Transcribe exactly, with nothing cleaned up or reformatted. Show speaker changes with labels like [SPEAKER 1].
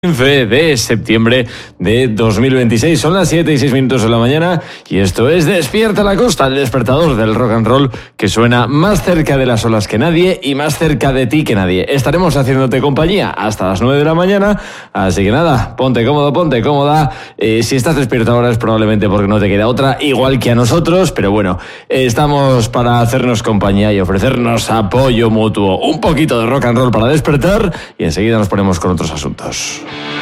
[SPEAKER 1] quince de septiembre de dos mil veintiséis. Son las siete y seis minutos de la mañana y esto es Despierta la Costa, el despertador del rock and roll que suena más cerca de las olas que nadie y más cerca de ti que nadie. Estaremos haciéndote compañía hasta las nueve de la mañana, así que nada, ponte cómodo, ponte cómoda. Eh, si estás despierto ahora es probablemente porque no te queda otra, igual que a nosotros, pero bueno, eh, estamos para hacernos compañía y ofrecernos apoyo mutuo. Un poquito de rock and roll para despertar y enseguida nos ponemos con otros asuntos.